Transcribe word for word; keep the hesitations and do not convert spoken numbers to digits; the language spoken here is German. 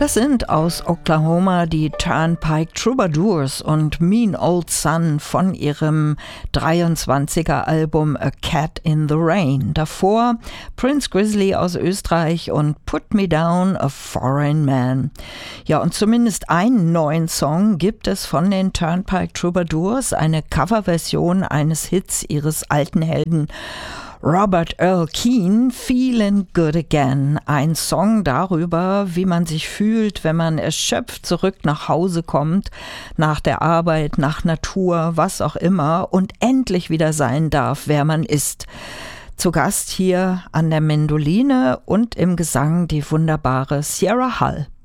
Das sind aus Oklahoma die Turnpike Troubadours und Mean Old Sun von ihrem dreiundzwanziger Album A Cat in the Rain. Davor Prince Grizzly aus Österreich und Put Me Down, a Foreign Man. Ja, und zumindest einen neuen Song gibt es von den Turnpike Troubadours, eine Coverversion eines Hits ihres alten Helden Robert Earl Keen, Feelin' Good Again. Ein Song darüber, wie man sich fühlt, wenn man erschöpft zurück nach Hause kommt, nach der Arbeit, nach Natur, was auch immer, und endlich wieder sein darf, wer man ist. Zu Gast hier an der Mandoline und im Gesang die wunderbare Sierra Hull.